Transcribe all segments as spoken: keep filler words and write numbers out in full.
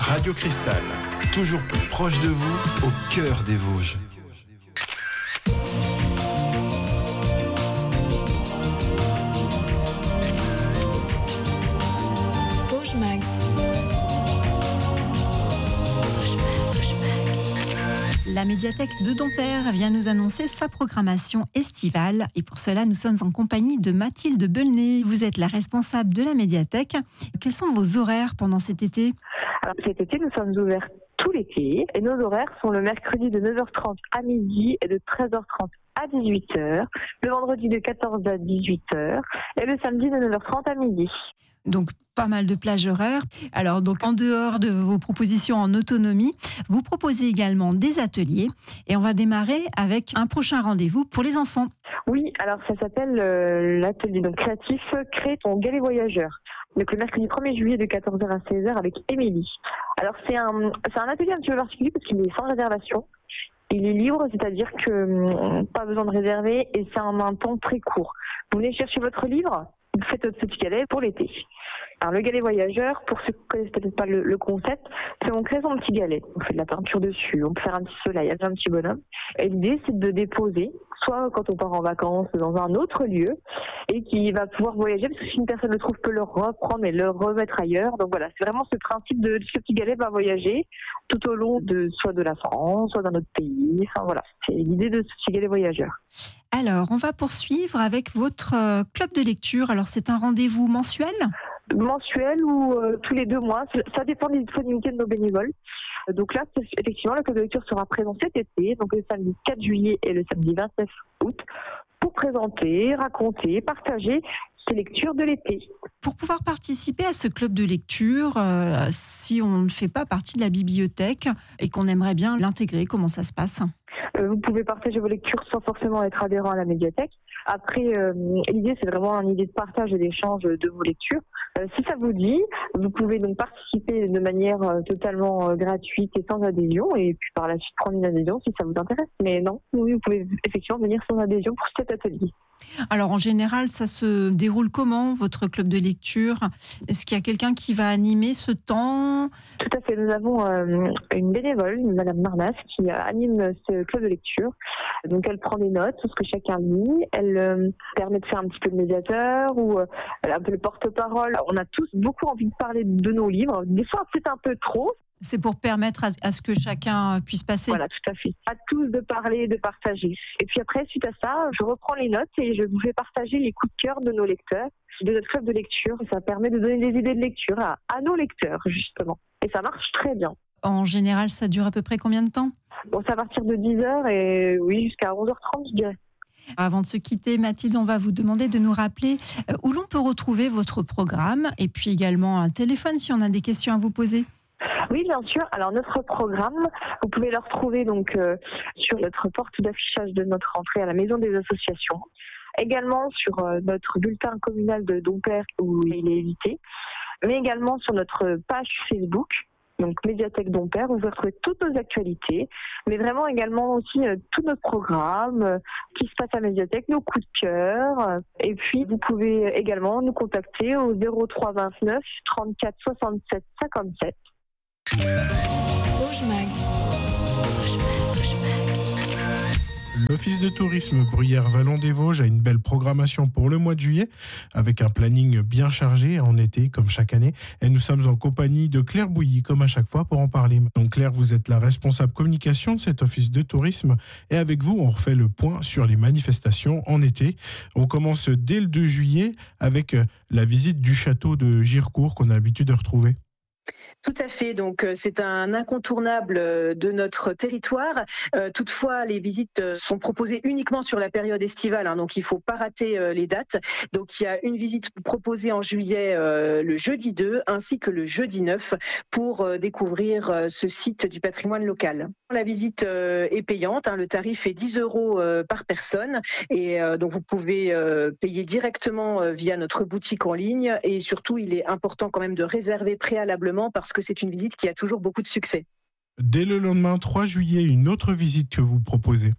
Radio Cristal, toujours plus proche de vous, au cœur des Vosges. Vosges Mag. La médiathèque de Dompère vient nous annoncer sa programmation estivale et pour cela nous sommes en compagnie de Mathilde Belnet. Vous êtes la responsable de la médiathèque. Quels sont vos horaires pendant cet été ? Alors, cet été, nous sommes ouverts tout l'été et nos horaires sont le mercredi de neuf heures trente à midi et de treize heures trente à dix-huit heures, le vendredi de quatorze heures à dix-huit heures et le samedi de neuf heures trente à midi. Donc pas mal de plages horaires. Alors donc en dehors de vos propositions en autonomie, vous proposez également des ateliers et on va démarrer avec un prochain rendez-vous pour les enfants. Oui, alors ça s'appelle euh, l'atelier donc créatif Crée ton galet voyageur. Donc le mercredi premier juillet de quatorze heures à seize heures avec Émilie. Alors c'est un c'est un atelier un petit peu particulier parce qu'il est sans réservation. Il est libre, c'est-à-dire que euh, pas besoin de réserver et c'est en un temps très court. Vous venez chercher votre livre, vous faites votre petit galet pour l'été. Alors le galet voyageur, pour ceux qui ne connaissent peut-être pas le, le concept, c'est on crée son petit galet. On fait de la peinture dessus, on peut faire un petit soleil, un petit bonhomme. Et l'idée c'est de déposer, soit quand on part en vacances dans un autre lieu, et qui va pouvoir voyager, parce que si une personne le trouve, peut le reprendre et le remettre ailleurs. Donc voilà, c'est vraiment ce principe de ce petit galet va voyager tout au long de soit de la France, soit d'un autre pays. Enfin voilà, c'est l'idée de ce petit galet voyageur. Alors, on va poursuivre avec votre euh, club de lecture. Alors, c'est un rendez-vous mensuel ? Mensuel ou euh, tous les deux mois, ça dépend des disponibilités de nos bénévoles. Donc là, effectivement, le club de lecture sera présent cet été, donc le samedi quatre juillet et le samedi vingt-neuf août, pour présenter, raconter, partager ces lectures de l'été. Pour pouvoir participer à ce club de lecture, euh, si on ne fait pas partie de la bibliothèque et qu'on aimerait bien l'intégrer, comment ça se passe ? euh, Vous pouvez partager vos lectures sans forcément être adhérent à la médiathèque. Après, euh, l'idée, c'est vraiment une idée de partage et d'échange de vos lectures. Euh, si ça vous dit, vous pouvez donc participer de manière euh, totalement euh, gratuite et sans adhésion, et puis par la suite prendre une adhésion si ça vous intéresse. Mais non, oui, vous pouvez effectivement venir sans adhésion pour cet atelier. Alors en général, ça se déroule comment, votre club de lecture ? Est-ce qu'il y a quelqu'un qui va animer ce temps ? Tout à fait, nous avons euh, une bénévole, Madame Marnas, qui euh, anime ce club de lecture. Donc elle prend des notes sur ce que chacun lit, elle euh, permet de faire un petit peu de médiateur ou euh, elle a un peu le porte-parole. On a tous beaucoup envie de parler de nos livres, des fois c'est un peu trop. C'est pour permettre à, à ce que chacun puisse passer. Voilà, tout à fait. À tous de parler et de partager. Et puis après, suite à ça, je reprends les notes et je vous fais partager les coups de cœur de nos lecteurs, de notre club de lecture. Ça permet de donner des idées de lecture à, à nos lecteurs, justement. Et ça marche très bien. En général, ça dure à peu près combien de temps ? Bon, c'est à partir de dix heures et oui, jusqu'à onze heures trente, je dirais. Avant de se quitter, Mathilde, on va vous demander de nous rappeler où l'on peut retrouver votre programme et puis également un téléphone si on a des questions à vous poser. Oui, bien sûr. Alors notre programme, vous pouvez le retrouver donc euh, sur notre porte d'affichage de notre entrée à la maison des associations, également sur euh, notre bulletin communal de Dompère où il est édité, mais également sur notre page Facebook, donc Médiathèque Dompère, où vous retrouvez toutes nos actualités, mais vraiment également aussi euh, tous nos programmes euh, qui se passent à la médiathèque, nos coups de cœur. Euh, et puis vous pouvez également nous contacter au zéro trois vingt-neuf trente-quatre soixante-sept cinquante-sept. Vosges Mag. Vosges Mag. Vosges Mag. L'Office de tourisme Bruyères-Vallon des Vosges a une belle programmation pour le mois de juillet, avec un planning bien chargé en été, comme chaque année. Et nous sommes en compagnie de Claire Bouilly, comme à chaque fois, pour en parler. Donc Claire, vous êtes la responsable communication de cet Office de tourisme. Et avec vous, on refait le point sur les manifestations en été. On commence dès le deux juillet avec la visite du château de Girecourt qu'on a l'habitude de retrouver. Tout à fait, donc c'est un incontournable de notre territoire. Euh, toutefois, les visites sont proposées uniquement sur la période estivale, hein, donc il ne faut pas rater euh, les dates. Donc il y a une visite proposée en juillet euh, le jeudi deux ainsi que le jeudi neuf pour euh, découvrir euh, ce site du patrimoine local. La visite euh, est payante, hein, le tarif est dix euros euh, par personne et euh, donc vous pouvez euh, payer directement euh, via notre boutique en ligne et surtout il est important quand même de réserver préalablement parce que c'est une visite qui a toujours beaucoup de succès. Dès le lendemain, trois juillet, une autre visite que vous proposez.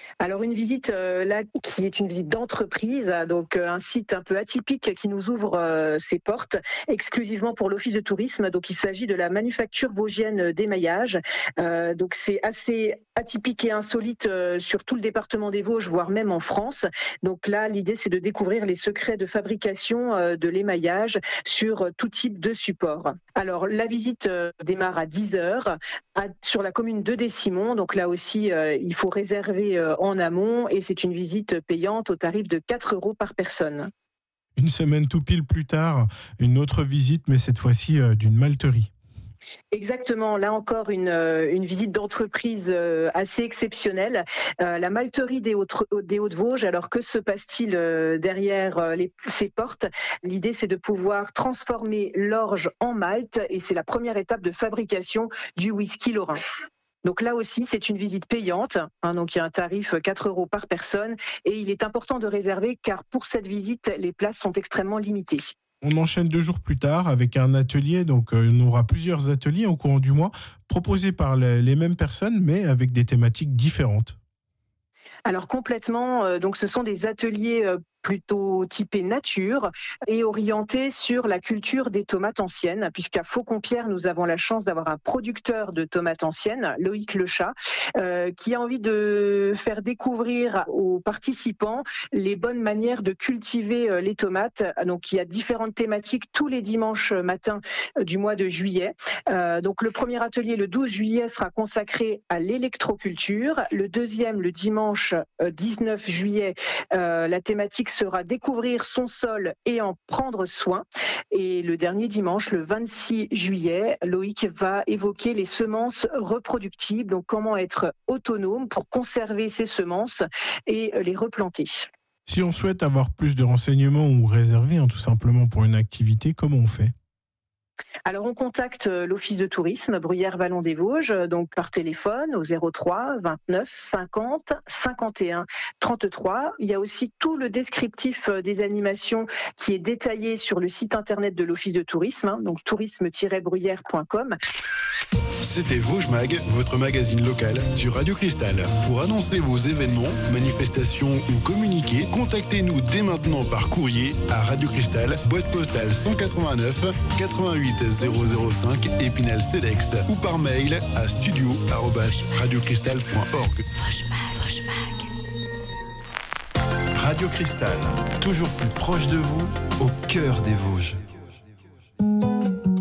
Alors une visite euh, là qui est une visite d'entreprise, donc euh, un site un peu atypique qui nous ouvre euh, ses portes exclusivement pour l'Office de tourisme. Donc il s'agit de la manufacture vosgienne d'émaillage. Euh, donc c'est assez atypique et insolite euh, sur tout le département des Vosges, voire même en France. Donc là l'idée c'est de découvrir les secrets de fabrication euh, de l'émaillage sur euh, tout type de support. Alors la visite euh, démarre à dix heures à, sur la commune de Décimont. Donc là aussi euh, il faut réserver euh, en amont et c'est une visite payante au tarif de quatre euros par personne. Une semaine tout pile plus tard, une autre visite, mais cette fois-ci euh, d'une malterie. Exactement, là encore une, une visite d'entreprise assez exceptionnelle. Euh, la malterie des, Hautes, des Hauts-de-Vosges, alors que se passe-t-il derrière les, ces portes? L'idée c'est de pouvoir transformer l'orge en malt et c'est la première étape de fabrication du whisky lorrain. Donc là aussi, c'est une visite payante, hein, donc il y a un tarif quatre euros par personne et il est important de réserver car pour cette visite, les places sont extrêmement limitées. On enchaîne deux jours plus tard avec un atelier, donc euh, on aura plusieurs ateliers au courant du mois, proposés par les, les mêmes personnes, mais avec des thématiques différentes. Alors complètement, euh, donc ce sont des ateliers euh, plutôt typés nature et orientés sur la culture des tomates anciennes, puisqu'à Faucompierre, nous avons la chance d'avoir un producteur de tomates anciennes, Loïc Lechat, euh, qui a envie de faire découvrir aux participants les bonnes manières de cultiver euh, les tomates. Donc il y a différentes thématiques tous les dimanches matins euh, du mois de juillet. Euh, donc le premier atelier, le douze juillet, sera consacré à l'électroculture. Le deuxième, le dimanche euh, dix-neuf juillet, euh, la thématique sera découvrir son sol et en prendre soin. Et le dernier dimanche, le vingt-six juillet, Loïc va évoquer les semences reproductibles, donc comment être autonome pour conserver ses semences et les replanter. Si on souhaite avoir plus de renseignements ou réserver hein, tout simplement pour une activité, comment on fait ? Alors on contacte l'Office de tourisme Bruyères-Vallon des Vosges, donc par téléphone au zéro trois vingt-neuf cinquante cinquante et un trente-trois. Il y a aussi tout le descriptif des animations qui est détaillé sur le site internet de l'Office de tourisme, hein, donc tourisme tiret bruyères point com. C'était Vosges Mag, votre magazine local sur Radio Cristal. Pour annoncer vos événements, manifestations ou communiquer, contactez-nous dès maintenant par courrier à Radio Cristal, boîte postale cent quatre-vingt-neuf quatre-vingt-huit zéro zéro cinq Épinal-Cedex ou par mail à studio arobase radiocristal point org. Vosges Mag, Vosges Mag. Radio Cristal, toujours plus proche de vous, au cœur des Vosges.